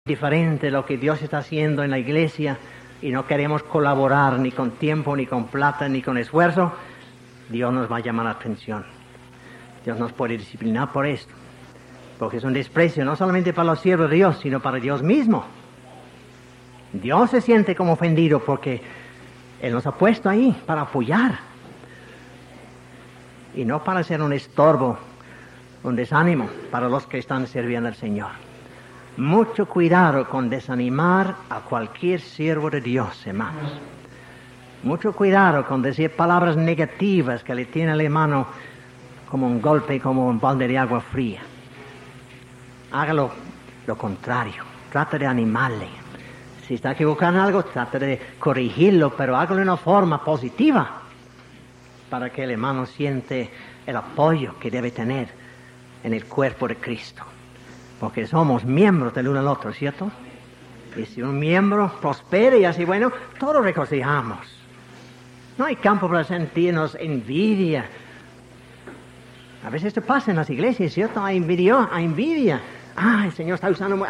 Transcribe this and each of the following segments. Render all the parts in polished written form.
diferente de lo que Dios está haciendo en la iglesia y no queremos colaborar ni con tiempo, ni con plata, ni con esfuerzo, Dios nos va a llamar la atención. Dios nos puede disciplinar por esto, porque es un desprecio no solamente para los siervos de Dios, sino para Dios mismo. Dios se siente como ofendido porque Él nos ha puesto ahí para apoyar y no para ser un estorbo, un desánimo para los que están sirviendo al Señor. Mucho cuidado con desanimar a cualquier siervo de Dios, hermanos. Mucho cuidado con decir palabras negativas que le tienen al hermano como un golpe, como un balde de agua fría. Hágalo lo contrario. Trata de animarle. Si está equivocado en algo, trata de corregirlo, pero hágalo de una forma positiva para que el hermano siente el apoyo que debe tener en el cuerpo de Cristo. Porque somos miembros del uno al otro, ¿cierto? Y si un miembro prospera y así, bueno, todos regocijamos. No hay campo para sentirnos envidia. A veces esto pasa en las iglesias, ¿cierto? Hay envidia. El Señor está usando...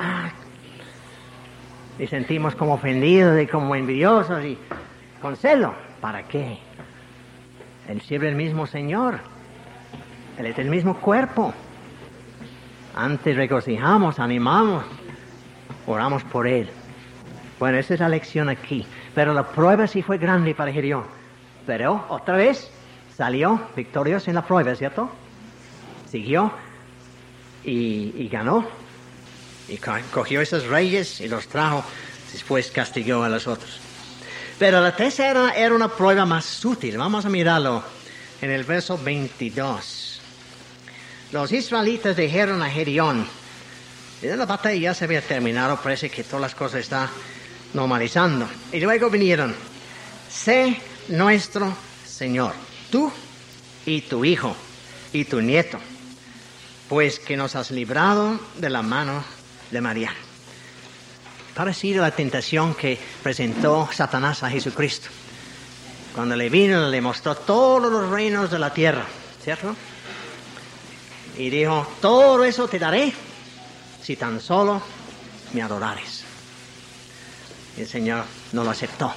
Y sentimos como ofendidos y como envidiosos y con celo. ¿Para qué? Él sirve el mismo Señor. Él es el mismo cuerpo. Antes regocijamos, animamos, oramos por Él. Bueno, esa es la lección aquí. Pero la prueba sí fue grande para Gedeón. Pero otra vez salió victorioso en la prueba, ¿cierto? Siguió y ganó. Y cogió esos reyes y los trajo. Después castigó a los otros. Pero la tercera era una prueba más sutil. Vamos a mirarlo en el verso 22. Los israelitas dijeron a Gedeón, la batalla ya se había terminado, parece que todas las cosas están normalizando. Y luego vinieron, sé nuestro Señor, tú y tu hijo y tu nieto, pues que nos has librado de la mano de Madián. Parecido a la tentación que presentó Satanás a Jesucristo. Cuando le vino, le mostró todos los reinos de la tierra, ¿cierto? Y dijo, todo eso te daré si tan solo me adorares. Y el Señor no lo aceptó.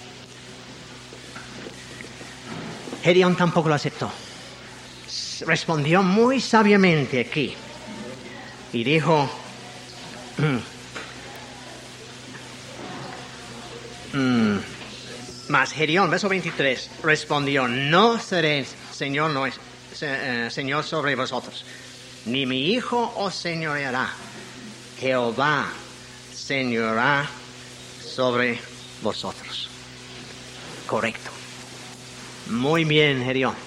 Gedeón tampoco lo aceptó. Respondió muy sabiamente aquí. Y dijo, mas Gedeón, verso 23, respondió, no seré Señor sobre vosotros, ni mi hijo os señoreará. Jehová señorará sobre vosotros. Correcto. Muy bien, Gedeón.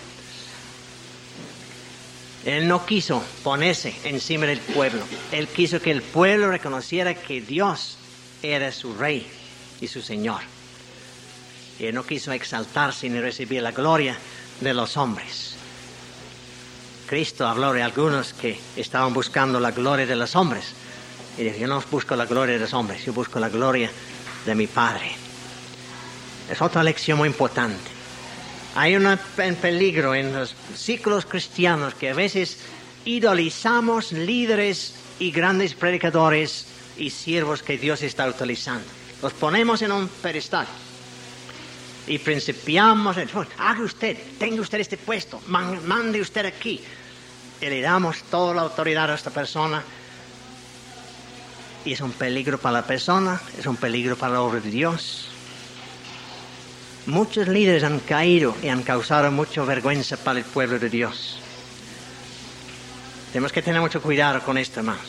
Él no quiso ponerse encima del pueblo. Él quiso que el pueblo reconociera que Dios era su rey y su Señor. Y él no quiso exaltarse ni recibir la gloria de los hombres. Cristo habló de algunos que estaban buscando la gloria de los hombres. Y dijo, yo no busco la gloria de los hombres, yo busco la gloria de mi Padre. Es otra lección muy importante. Hay un peligro en los círculos cristianos que a veces idolizamos líderes y grandes predicadores y siervos que Dios está utilizando. Los ponemos en un pedestal. Y principiamos, haga usted, tenga usted este puesto, mande usted aquí. Y le damos toda la autoridad a esta persona. Y es un peligro para la persona, es un peligro para la obra de Dios. Muchos líderes han caído y han causado mucha vergüenza para el pueblo de Dios. Tenemos que tener mucho cuidado con esto, hermanos.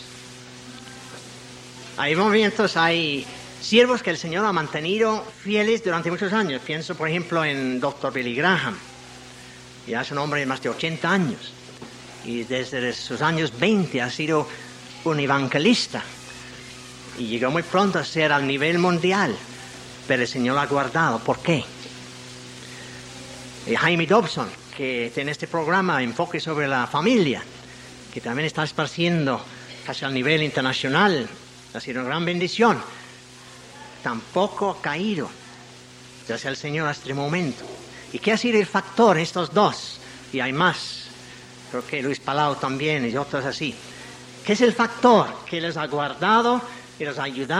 Hay movimientos, hay siervos que el Señor ha mantenido fieles durante muchos años. Pienso, por ejemplo, en Dr. Billy Graham. Ya es un hombre de más de 80 años. Y desde sus años 20 ha sido un evangelista. Y llegó muy pronto a ser al nivel mundial. Pero el Señor lo ha guardado. ¿Por qué? Y Jaime Dobson, que tiene este programa, Enfoque sobre la Familia, que también está esparciendo casi al nivel internacional. Ha sido una gran bendición. Tampoco ha caído, gracias al Señor, hasta este momento. ¿Y qué ha sido el factor, estos dos? Y hay más, creo que Luis Palau también y otros así. ¿Qué es el factor que les ha guardado y los ha ayudado